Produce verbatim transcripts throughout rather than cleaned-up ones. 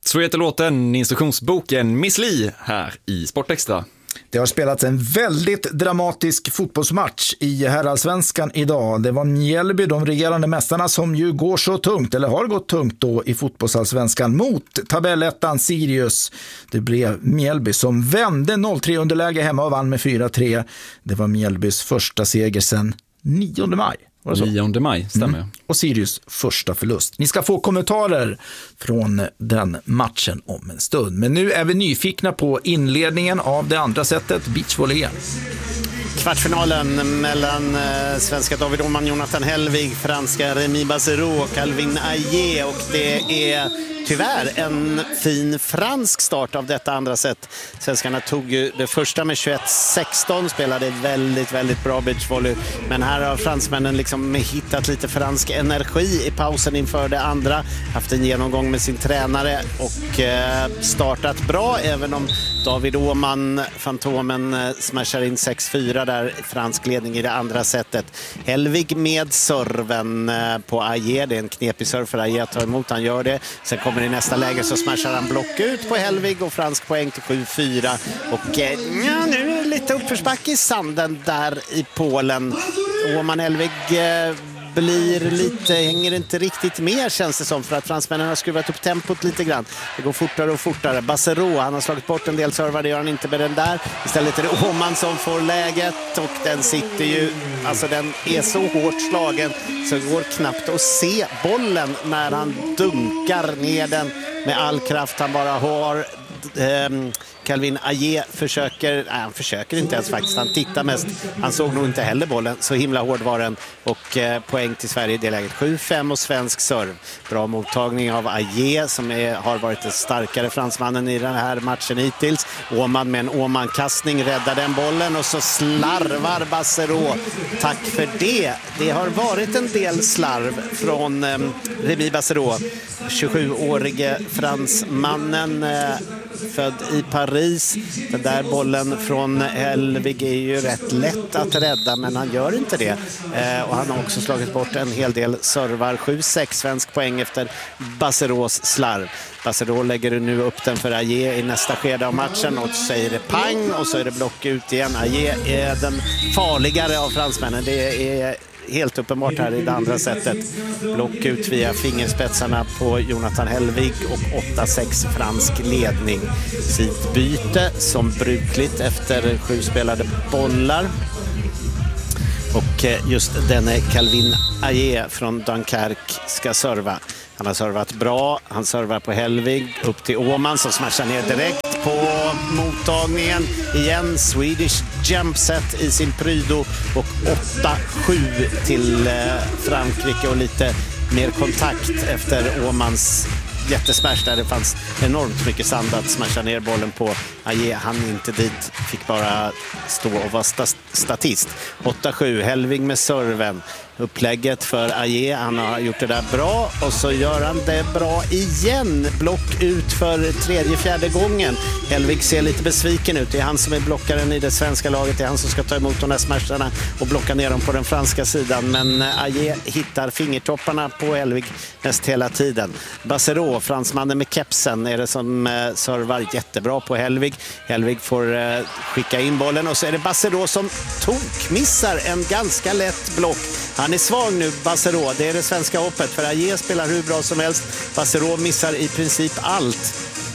Så heter låten, instruktionsboken Miss Li här i Sportextra. Det har spelats en väldigt dramatisk fotbollsmatch i herrallsvenskan idag. Det var Mjällby, de regerande mästarna, som ju går så tungt, eller har gått tungt då i fotbollsallsvenskan, mot tabellettan Sirius. Det blev Mjällby som vände noll tre underläge hemma och vann med fyra tre. Det var Mjällbys första seger sedan nionde maj. nionde maj, stämmer. Mm. Och Sirius första förlust. Ni ska få kommentarer från den matchen om en stund. Men nu är vi nyfikna på inledningen av det andra setet, beachvolley. Kvartsfinalen mellan eh, svenska David Åhman, Jonathan Hellvig, franska Remy Bassero och Calvin Ayer, och det är tyvärr en fin fransk start av detta andra set. Svenskarna tog ju det första med tjugoett sexton, spelade väldigt, väldigt bra beachvolley. Men här har fransmännen liksom hittat lite fransk energi i pausen inför det andra. Haft en genomgång med sin tränare och eh, startat bra, även om David Åhman, Fantomen, eh, smashar in sex fyra där, fransk ledning i det andra setet. Hellvig med serven eh, på Ayer. Det är en knepig serv för Ayer att ta emot, han gör det. Sen kommer i nästa läge så smashar han block ut på Hellvig och fransk poäng till sju fyra. Och eh, ja, nu är det lite uppförsbacke i sanden där i Polen. Åhman Hellvig eh, blir lite, hänger inte riktigt med, känns det som, för att fransmännen har skruvat upp tempot lite grann. Det går fortare och fortare. Bassero, han har slagit bort en del servar, det gör han inte med den där. Istället är det Åhman som får läget och den sitter ju, alltså den är så hårt slagen så det går knappt att se bollen när han dunkar ner den med all kraft han bara har. Um, Calvin Ayer försöker, nej, han försöker inte ens faktiskt, han tittar mest, han såg nog inte heller bollen, så himla hård var den, och eh, poäng till Sverige i det läget. sju fem och svensk serv. Bra mottagning av Ayer som är, har varit den starkare fransmannen i den här matchen hittills. Åhman med en Åhman-kastning räddar den bollen och så slarvar Bassero. Tack för det. Det har varit en del slarv från eh, Remy Bassero, tjugosjuårige fransmannen, eh, född i Paris. Den där bollen från Hellvig är ju rätt lätt att rädda, men han gör inte det. Eh, och han har också slagit bort en hel del servar. sju sex svensk poäng efter Basseros slarv. Bassero lägger nu upp den för Ayer i nästa skede av matchen och så säger det pang och så är det block ut igen. Ayer är den farligare av fransmännen. Det är helt uppenbart här i det andra sättet. Block ut via fingerspetsarna på Jonathan Hellvig och åtta sex fransk ledning. Sidbyte som brukligt efter sju spelade bollar. Och just denne Calvin Ayer från Dunkerque ska serva. Han har servat bra, han servar på Hellvig upp till Åhman som smashar ner direkt på mottagningen. Igen Swedish jump set i sin prydo och åtta sju till Frankrike och lite mer kontakt efter Åhmans jättesmash där det fanns enormt mycket sand att smasha ner bollen på. Ayer han inte dit, fick bara stå och vara sta- statist. åtta sju, Hellvig med serven. Upplägget för Ayer, han har gjort det där bra och så gör han det bra igen. Block ut för tredje, fjärde gången. Hellvig ser lite besviken ut. Det är han som är blockaren i det svenska laget. Det är han som ska ta emot de här smasharna och blocka ner dem på den franska sidan. Men Ayer hittar fingertopparna på Hellvig näst hela tiden. Bassero, fransmannen med kepsen, är det som eh, servar jättebra på Hellvig. Hellvig får eh, skicka in bollen och så är det Bassero som tokmissar en ganska lätt block. Han är svag nu, Bassero. Det är det svenska hoppet. För Ayer spelar hur bra som helst. Bassero missar i princip allt.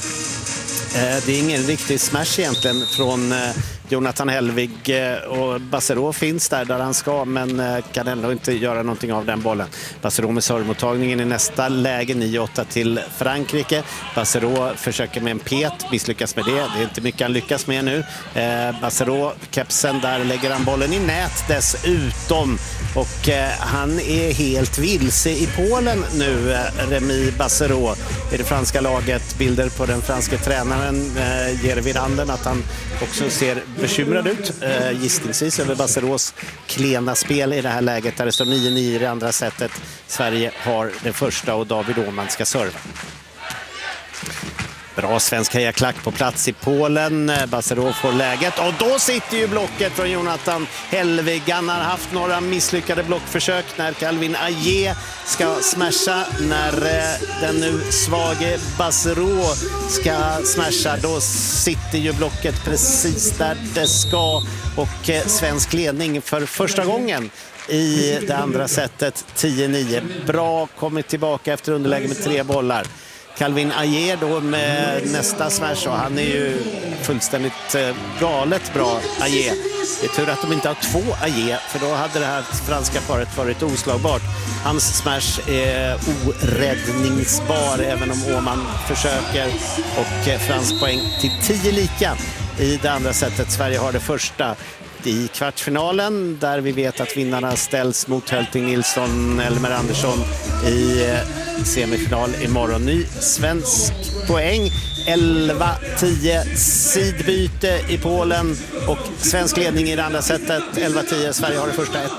Det är ingen riktig smash egentligen från Jonathan Hellvig, och Bassero finns där där han ska, men kan ändå inte göra någonting av den bollen. Bassero med servmottagningen i nästa läge, nio åtta till Frankrike. Bassero försöker med en pet, misslyckas med det. Det är inte mycket han lyckas med nu. Eh, Bassero, kepsen, där lägger han bollen i nät dessutom. Och eh, han är helt vilse i Polen nu, eh, Remy Bassero. I det franska laget, bilder på den franska tränaren eh, ger vid handen att han också ser bekymrad ut, eh, gissningsvis över Basseros klena spel i det här läget där det står nio nio i det andra sättet. Sverige har det första och David Åhman ska serva. Bra svensk hejaklack på plats i Polen. Baserov får läget och då sitter ju blocket från Jonathan Hellvig. Han har haft några misslyckade blockförsök när Calvin Aje ska smasha. När den nu svage Baserov ska smasha, då sitter ju blocket precis där det ska. Och svensk ledning för första gången i det andra setet, tio nio. Bra kommit tillbaka efter underläge med tre bollar. Calvin Aje då med nästa smash, och han är ju fullständigt galet bra, Aje. Det är tur att de inte har två Aje, för då hade det här franska paret varit oslagbart. Hans smash är oräddningsbar även om Åman försöker, och fransk poäng till tio lika i det andra sättet. Sverige har det första i kvartsfinalen, där vi vet att vinnarna ställs mot Hölting Nilsson, Elmer Andersson i semifinal imorgon. Ny svensk poäng, elva tio, sidbyte i Polen och svensk ledning i det andra sättet, elva tio. Sverige har det första ett.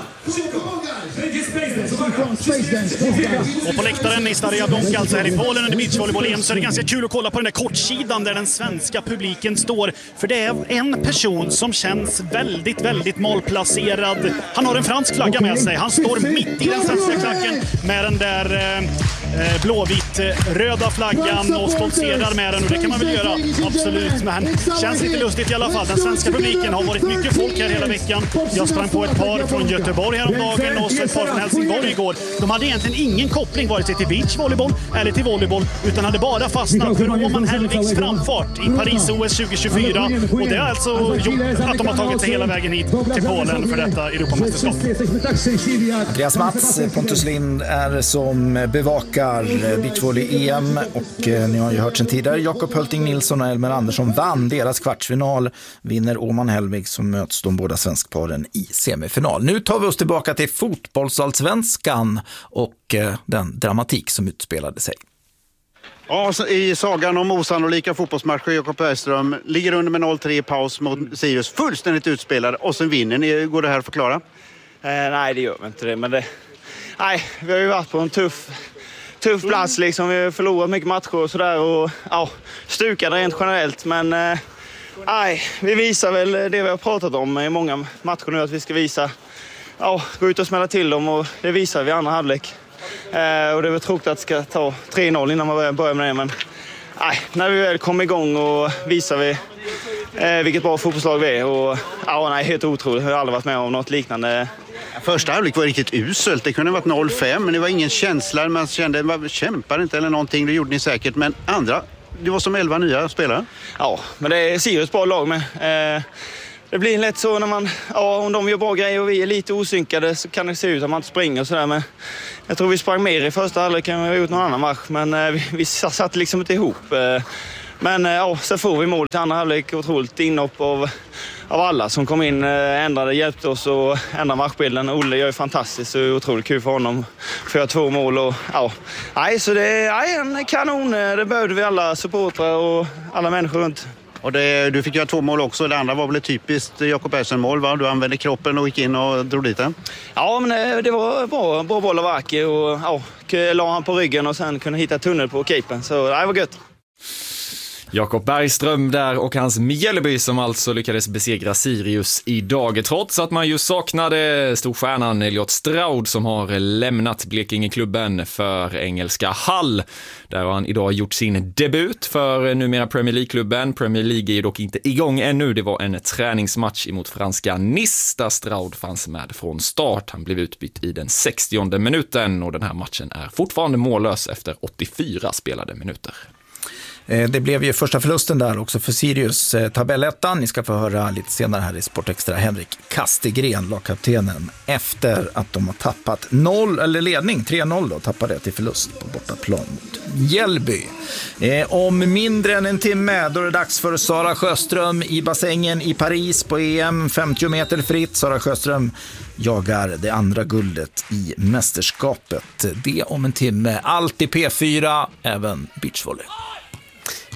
Och på läktaren i Staria Blanca, alltså här i Polen under beachvolleyboll-E M, så är det ganska kul att kolla på den där kortsidan där den svenska publiken står. För det är en person som känns väldigt, väldigt malplacerad. Han har en fransk flagga med sig. Han står mitt i den svenska klacken med den där eh, blåvitt-röda flaggan och stoltserar med den. Och det kan man väl göra, absolut. Men känns lite lustigt i alla fall. Den svenska publiken har varit mycket folk här hela veckan. Jag sprang på ett par från Göteborg häromdagen och så ett par från Helsingborg igår. De hade egentligen ingen koppling vare sig till beachvolleyboll eller till volleyboll, utan hade bara fastnat för Åman Hellvigs framfart i Paris O S tjugo tjugofyra. Och det har alltså gjort att de har tagit sig hela vägen hit till Polen för detta Europamästerskap. Andreas Mats, Pontus Lind är som bevakar beachvolley-E M, och ni har ju hört sen tidigare, Jakob Hölting Nilsson och Elmer Andersson vann deras kvartsfinal, vinner Åman Hellvig, som möts de båda svenskparen i semifinal. Nu tar vi oss tillbaka till fotbollsallsvenskan och den dramatik som utspelade sig. Ja, i sagan om osannolika fotbollsmatcher, Jakob Bergström ligger under med noll tre i paus mot Sirius, fullständigt utspelade, och sen vinner ni. Går det här att förklara? Eh, nej, det gör vi inte det, men det... Nej, vi har ju varit på en tuff, tuff plats liksom. Vi har förlorat mycket matcher och sådär, och ja, stukade rent generellt, men... Eh, nej, vi visar väl det vi har pratat om i många matcher nu, att vi ska visa... Ja, gå ut och smälla till dem, och det visar vi i andra halvlek. Eh, och det var tråkigt att det ska ta tre noll innan man börjar med det, men nej, när vi väl kommer igång och visar vi eh, vilket bra fotbollslag vi är, och ja, nej, helt otroligt. Jag har aldrig varit med om något liknande. Första halvlek var riktigt uselt. Det kunde ha varit noll fem, men det var ingen känsla. Man kände, man kämpar inte eller någonting, det gjorde ni säkert, men andra, det var som elva nya spelare. Ja, men det är Sirius bra lag med. Eh, Det blir lätt så när man, ja, om de gör bra grejer och vi är lite osynkade, så kan det se ut att man inte springer och sådär. Men jag tror vi sprang mer i första halvlek än vi har gjort någon annan match, men eh, vi, vi satt liksom inte ihop. Eh, men eh, ja, så får vi mål till andra halvlek, otroligt inhopp av, av alla som kom in, eh, ändrade, hjälpte oss och ändrade matchbilden. Olle gör ju fantastiskt och otroligt kul för honom för att två mål. Och, ja. Nej, så det är en kanon, det behövde vi alla supportrar och alla människor runt. Och det, du fick göra två mål också. Det andra var väl ett typiskt Jakob Bergström-mål, va? Du använde kroppen och gick in och drog dit den. Ja, men det var bra, bra boll av Aki, och ja, la han på ryggen och sen kunde hitta tunnel på keepen. Så det var gött. Jakob Bergström där, och hans Mjällby som alltså lyckades besegra Sirius idag, trots att man ju saknade storstjärnan Elliot Stroud som har lämnat Blekingeklubben för engelska Hull. Där har han idag gjort sin debut för numera Premier League-klubben. Premier League är ju dock inte igång ännu. Det var en träningsmatch emot franska Nice där Stroud fanns med från start. Han blev utbytt i den sextionde minuten, och den här matchen är fortfarande mållös efter åttiofyra spelade minuter. Det blev ju första förlusten där också för Sirius, tabellettan. Ni ska få höra lite senare här i Sportextra Henrik Kastegren, lagkaptenen, efter att de har tappat noll, eller ledning tre noll då, tappade till förlust på bortaplan mot Mjällby. Eh, om mindre än en timme då är det dags för Sara Sjöström i bassängen i Paris på E M, femtio meter fritt. Sara Sjöström jagar det andra guldet i mästerskapet. Det om en timme, allt i P fyra, även beachvolley.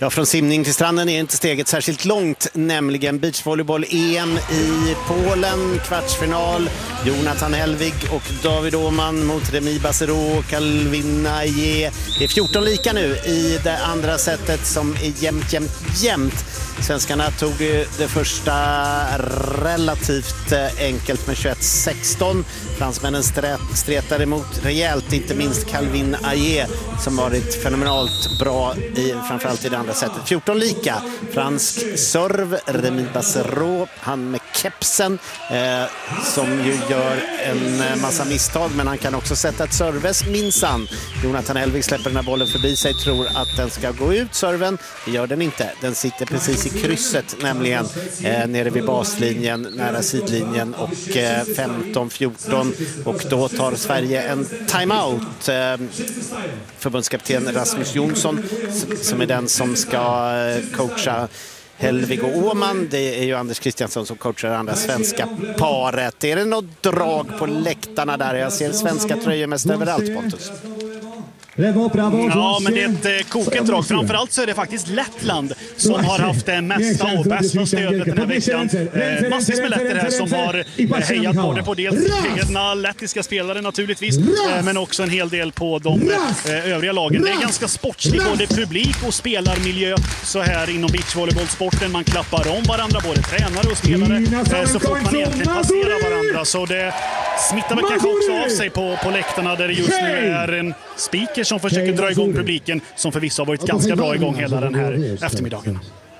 Ja, från simning till stranden är inte steget särskilt långt, nämligen beachvolleyboll-E M i Polen, kvartsfinal. Jonathan Helvig och David Åhman mot Remi Bassero och Calvin Aie. Det är fjorton lika nu i det andra setet som är jämnt, jämnt, jämnt. Svenskarna tog det första relativt enkelt med tjugoett sexton. Fransmännen stretade emot rejält, inte minst Calvin Aie som varit fenomenalt bra i, framförallt i det andra sättet. fjorton lika. Fransk serv, Remi Bassero, han med kepsen eh, som ju gör en massa misstag, men han kan också sätta ett serves minsann. Jonathan Helvig släpper den här bollen förbi sig, tror att den ska gå ut, serven. Det gör den inte. Den sitter precis i krysset, nämligen eh, nere vid baslinjen, nära sidlinjen, och eh, femton fjorton, och då tar Sverige en timeout. Eh, förbundskapten Rasmus Jonsson som är den som ska eh, coacha Helvig och Åhman. Det är ju Anders Kristiansson som coachar det andra svenska paret. Är det något drag på läktarna där? Jag ser svenska tröjor mest överallt, Pontus. Ja, men det är ett eh, kokigt drag. Framförallt så är det faktiskt Lettland som har haft det mesta och bästa stödet den här veckan. Eh, massvis med letter här som har eh, hejat både på dels egna lettiska spelare naturligtvis, eh, men också en hel del på de eh, övriga lagen. Det är ganska sportslig både publik och spelarmiljö så här inom beachvolleybollsporten. Man klappar om varandra, både tränare och spelare, eh, så fort man egentligen passerar varandra. Så det smittar väl kanske också av sig på, på läktarna där det just nu är en speaker som försöker dra igång publiken, som förvisso har varit ganska bra igång hela den här eftermiddagen.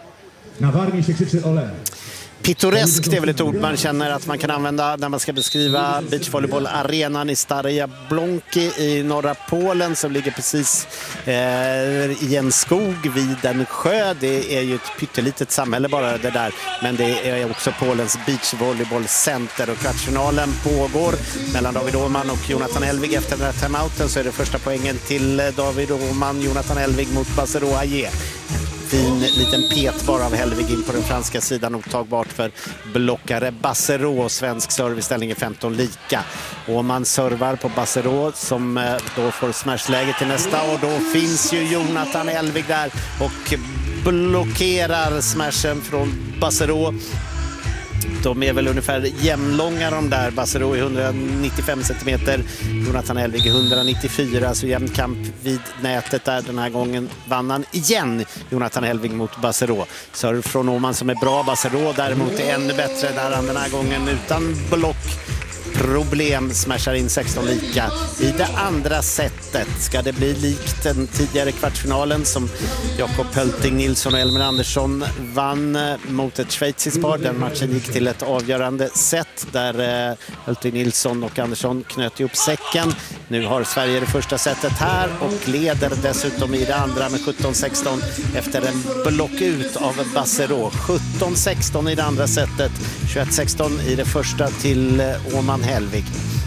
Pittoresk, det är väl ett ord man känner att man kan använda när man ska beskriva beachvolleyboll-arenan i Starja Blonki i norra Polen, som ligger precis eh, i en skog vid en sjö. Det är ju ett pyttelitet samhälle bara det där, men det är också Polens beachvolleybollcenter, och kvartsfinalen pågår mellan David Åhman och Jonathan Helvig. Efter den här timeouten så är det första poängen till David Åhman, Jonathan Helvig mot Bassero Aie. Fin liten pet bara av Helvig in på den franska sidan, otagbart för blockare Bassero. Svensk serviceställning är femton lika. Och man servar på Bassero som då får smashläge till nästa, och då finns ju Jonathan Helvig där och blockerar smashen från Bassero. De är väl ungefär jämnlånga de där. Bassero är etthundranittiofem centimeter, Jonathan Helvig är etthundranittiofyra, så jämn kamp vid nätet där. Den här gången vann han igen, Jonathan Helvig mot Bassero. Serv från Åhman som är bra. Bassero däremot är ännu bättre där han den här gången utan block problem smashar in sexton lika. I det andra sättet ska det bli likt den tidigare kvartsfinalen som Jakob Hölting Nilsson och Elmer Andersson vann mot ett schweiziskt par. Den matchen gick till ett avgörande set där eh, Hölting Nilsson och Andersson knöt ihop säcken. Nu har Sverige det första setet här och leder dessutom i det andra med sjutton sexton efter en block ut av Bassero. sjutton sexton i det andra setet, tjugoett sexton i det första till Åhman Helvig.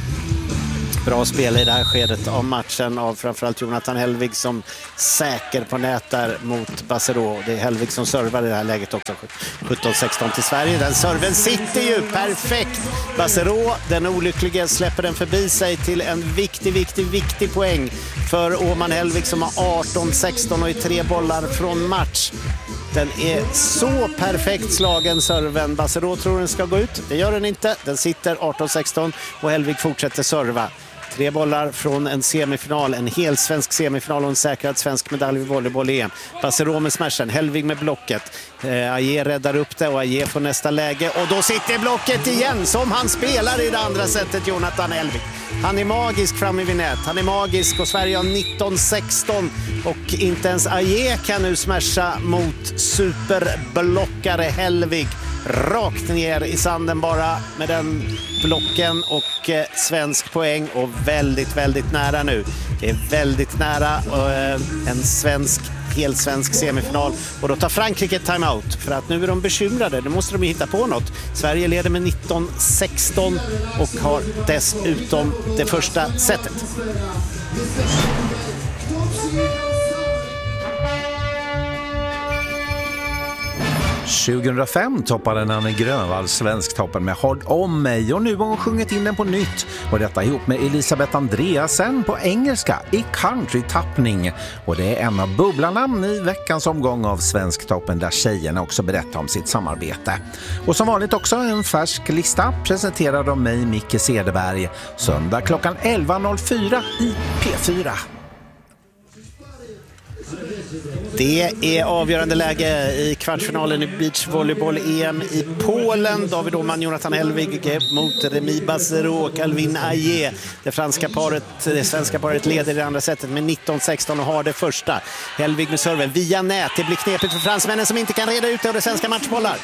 Bra spel i det här skedet av matchen av framförallt Jonathan Helvig som säker på nät där mot Bassero. Det är Helvig som servar i det här läget också. sjutton sexton till Sverige. Den serven sitter ju perfekt. Bassero, den olyckliga, släpper den förbi sig till en viktig, viktig, viktig poäng för Åhman Helvig som har arton sexton och är tre bollar från match. Den är så perfekt slagen, serven. Bassero tror den ska gå ut. Det gör den inte. Den sitter arton sexton och Helvig fortsätter serva. Tre bollar från en semifinal, en hel svensk semifinal och en säkrad svensk medalj vid volleyboll-E M. Bassero med smashen, Helvig med blocket. Eh, Aie räddar upp det och Aie får nästa läge. Och då sitter blocket igen som han spelar i det andra sättet, Jonathan Helvig. Han är magisk framme vid nät. Han är magisk och Sverige har nitton sexton. Och inte ens Aie kan nu smasha mot superblockare Helvig. Rakt ner i sanden bara med den blocken och eh, svensk poäng och väldigt, väldigt nära nu. Det är väldigt nära eh, en svensk, helsvensk semifinal och då tar Frankrike timeout för att nu är de bekymrade. Nu måste de hitta på något. Sverige leder med nitton sexton och har dessutom det första setet. tjugohundrafem toppade Nanne Grönvall Svensktoppen med Håll om mig och nu har hon sjungit in den på nytt och detta ihop med Elisabeth Andreasen på engelska i country-tappning och det är en av bubblarna i veckans omgång av Svensktoppen där tjejerna också berättar om sitt samarbete. Och som vanligt också en färsk lista presenterad av mig Micke Cederberg söndag klockan elva noll fyra i P fyra. Det är avgörande läge i kvartsfinalen i beachvolleyboll-E M i Polen. David Åhman, Jonathan Helvig mot Remi Bassero och Calvin Aie. Det franska paret, det svenska paret leder i det andra sättet med nitton sexton och har det första. Helvig med serven via nät. Det blir knepigt för fransmännen som inte kan reda ut det av det svenska matchbollar.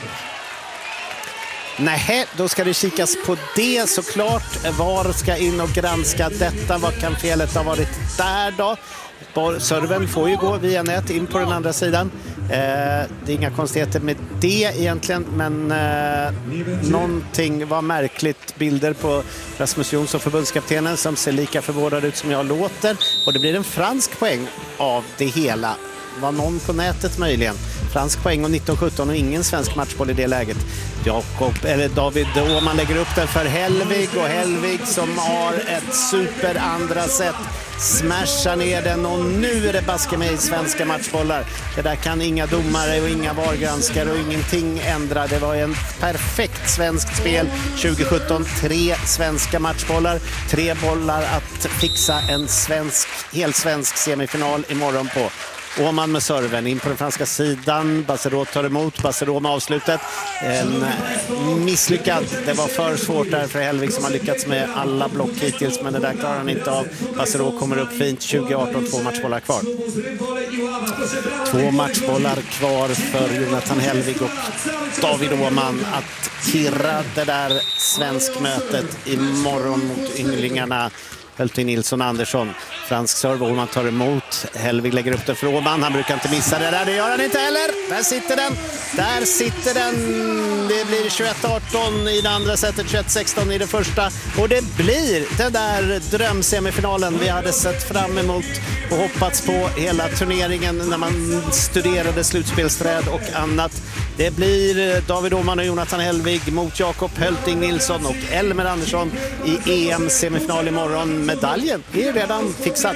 Nej, då ska det kikas på det såklart. Var ska in och granska detta? Vad kan felet ha varit där då? Serven får ju gå via nät in på den andra sidan. Eh, det är inga konstigheter med det egentligen, men eh, någonting var märkligt. Bilder på Rasmus Jonsson, förbundskaptenen, som ser lika förvånad ut som jag låter. Och det blir en fransk poäng av det hela. Var någon på nätet möjligen? Fransk poäng och nitton sjutton och ingen svensk matchboll i det läget. Jakob, eller David Åhman lägger upp den för Helvig och Helvig som har ett super andra set. Smashar ner den och nu är det baske med i svenska matchbollar. Det där kan inga domare och inga vargranskare och ingenting ändra. Det var en perfekt svenskt spel tjugo sjutton. Tre svenska matchbollar. Tre bollar att fixa en svensk, helt svensk semifinal imorgon på. Åhman med serven in på den franska sidan. Bassero tar emot. Bassero med avslutet. En misslyckad. Det var för svårt där för Helvig som har lyckats med alla block hittills. Men det där klarar han inte av. Bassero kommer upp fint. tjugo arton, två matchbollar kvar. Två matchbollar kvar för Jonathan Helvig och David Åhman att kirra det där svenskmötet imorgon mot ynglingarna. Hölting Nilsson Andersson. Fransk serve och man tar emot. Helvig lägger upp den för Åhman. Han brukar inte missa det där. Det gör han inte heller. Där sitter den. Där sitter den. Det blir tjugoett arton i det andra sättet. tjugoett sexton i det första. Och det blir den där drömsemifinalen vi hade sett fram emot och hoppats på hela turneringen när man studerade slutspelsträd och annat. Det blir David Åhman och Jonathan Helvig mot Jakob Hölting Nilsson och Elmer Andersson i E M-semifinal imorgon. Medaljen är redan fixad.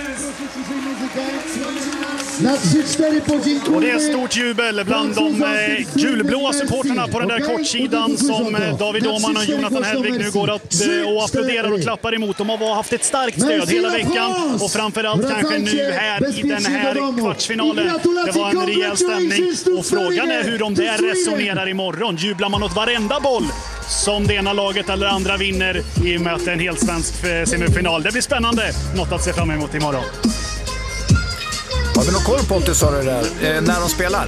Och det är stort jubel bland de eh, gulblåa supporterna på den där kortsidan som eh, David Åhman och Jonathan Helvig nu går att eh, och applåderar och klappar emot. De har haft ett starkt stöd hela veckan och framförallt kanske nu här i den här kvartsfinalen. Det var en rejäl stämning och frågan är hur de där resonerar imorgon. Jublar man åt varenda boll som det ena laget eller andra vinner i möte en helt svensk semifinal? Det blir spännande. Något att se fram emot imorgon. Har vi någon koll på det, sa du där, eh, när de spelar?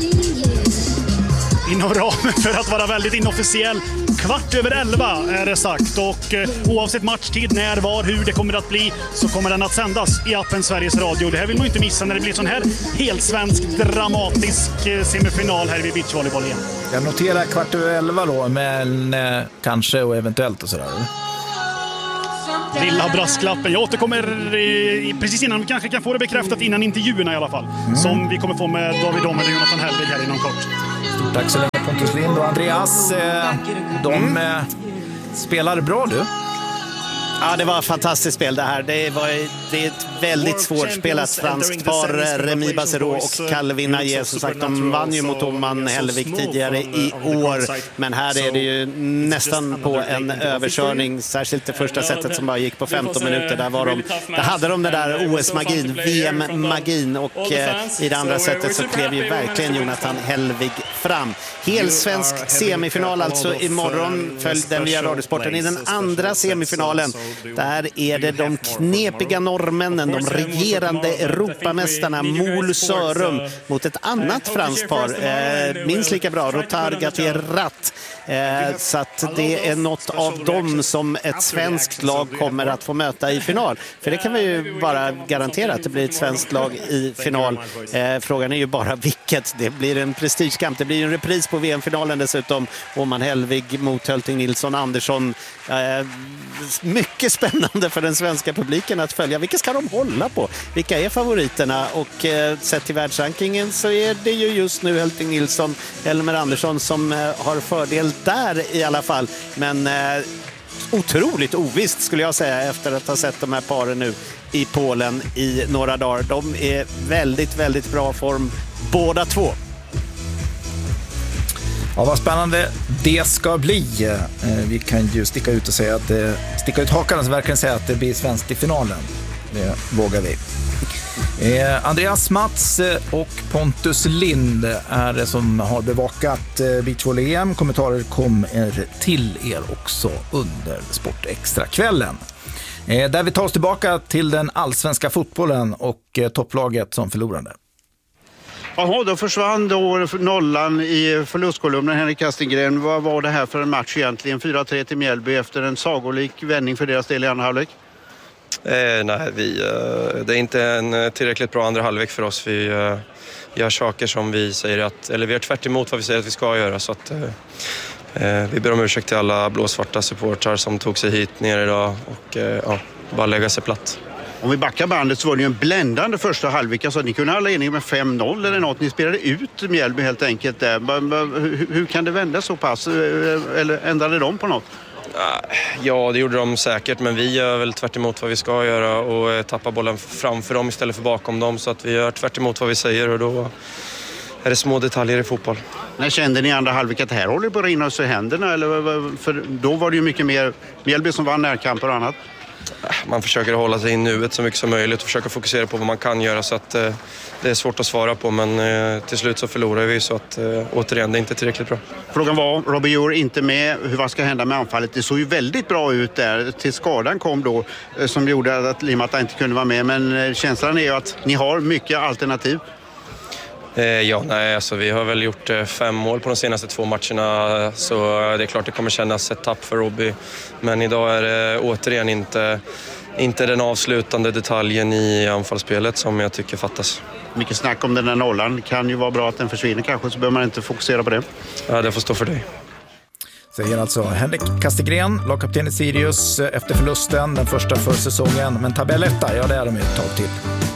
Inom ramen för att vara väldigt inofficiell. Kvart över elva är det sagt och eh, oavsett matchtid, när, var, hur det kommer att bli så kommer den att sändas i appen Sveriges Radio. Det här vill man inte missa när det blir sån här helt svensk dramatisk eh, semifinal här vid beachvolleyboll igen. Jag noterar kvart över elva då, men eh, kanske och eventuellt och sådär. Lilla brasklappen. Jag återkommer i, precis innan vi kanske kan få det bekräftat innan intervjuerna i alla fall. Mm. Som vi kommer få med David Åhman och Jonathan Helvig här inom kort. Stort tack så länge Pontus Lind och Andreas. Eh, de eh, spelade bra du. Ja, det var ett fantastiskt spel det här. Det var det är ett väldigt svårt spelat franskt par. Remi Bassero och Calvin Aie. Som sagt, de vann ju mot Åhman Helvig tidigare i år. Men här är det ju nästan på en överkörning. Särskilt det första sättet som bara gick på femton minuter. Där, var de, där hade de det där O S-magin, V M-magin. Och eh, i det andra sättet så klev ju verkligen Jonathan Helvig fram. Helsvensk semifinal alltså imorgon. Följ den via Radiosporten. I den andra semifinalen där är det de knepiga norrmännen, de regerande Europamästarna Mol Sörum mot ett annat franskt par, eh, minst lika bra, Rotar Gattier-Ratt. Eh, så att det är något av dem som ett svenskt lag kommer att få möta i final. För det kan vi ju bara garantera att det blir ett svenskt lag i final. Eh, frågan är ju bara vilket. Det blir en prestigekamp. Det blir blir en repris på V M-finalen dessutom. Åman Hellvig mot Hölting Nilsson Andersson. Eh, mycket spännande för den svenska publiken att följa. Vilka ska de hålla på? Vilka är favoriterna? Och eh, sett till världsrankingen så är det ju just nu Hölting Nilsson, Elmer Andersson som eh, har fördel där i alla fall. Men eh, otroligt ovisst skulle jag säga efter att ha sett de här paren nu i Polen i några dagar. De är väldigt, väldigt bra form båda två. Ja, vad spännande det ska bli. Vi kan ju sticka ut och säga att det, sticka ut hakan och verkligen säga att det blir svenskt i finalen. Det vågar vi. Eh, Andreas Mats och Pontus Lind är det som har bevakat beachvolley-E M. Kommentarer kommer till er också under Sportextra-kvällen. Eh, där vi tar oss tillbaka till den allsvenska fotbollen och eh, topplaget som förlorade. Jaha, då försvann då nollan i förlustkolumnen. Henrik Kastingren, vad var det här för en match egentligen? fyra tre till Mjällby efter en sagolik vändning för deras del i andra halvlek. Eh, nej, vi, eh, det är inte en tillräckligt bra andra halvlek för oss. Vi eh, gör saker som vi säger att, eller vi är tvärt emot vad vi säger att vi ska göra. Så att, eh, vi ber om ursäkt till alla blåsvarta supportrar som tog sig hit ner idag och eh, ja, bara lägga sig platt. Om vi backar bandet så var det ju en bländande första halvlek. Alltså, ni kunde alla eniga med fem noll eller något. Ni spelade ut Mjällby helt enkelt där. Hur, hur kan det vända så pass? Eller ändrade de på något? Ja, det gjorde de säkert, men vi gör väl tvärt emot vad vi ska göra och tappar bollen framför dem istället för bakom dem, så att vi gör tvärt emot vad vi säger och då är det små detaljer i fotboll. När kände ni i andra halvlek att det här håller på att rinna oss i händerna? Eller, för då var det ju mycket mer Mjällby som vann närkamper och annat. Man försöker hålla sig i nuet så mycket som möjligt och försöka fokusera på vad man kan göra, så att eh, det är svårt att svara på, men eh, till slut så förlorar vi, så att eh, återigen, det är inte tillräckligt bra. Frågan var, Robbie Djur inte med, hur vad ska hända med anfallet? Det såg ju väldigt bra ut där, till skadan kom då eh, som gjorde att Limata inte kunde vara med, men eh, känslan är ju att ni har mycket alternativ. Eh, ja, nej, alltså vi har väl gjort eh, fem mål på de senaste två matcherna, så det är klart det kommer kännas ett tapp för Robbie. Men idag är det återigen inte, inte den avslutande detaljen i anfallsspelet som jag tycker fattas. Mycket snack om den där nollan. Kan ju vara bra att den försvinner kanske, så behöver man inte fokusera på det. Ja, det får stå för dig. Säger alltså Henrik Kastegren, lagkapten i Sirius efter förlusten, den första för säsongen. Men tabelletta, ja det är de ju ett tag till.